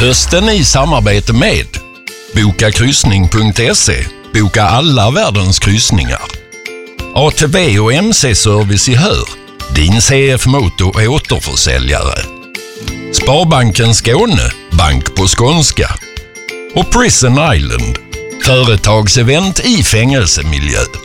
Hösten i samarbete med bokakryssning.se. Boka alla världens kryssningar. ATV och MC-service i Hör. Din CF Moto återförsäljare. Sparbanken Skåne. Bank på skånska. Och Prison Island. Företagsevent i fängelsemiljö.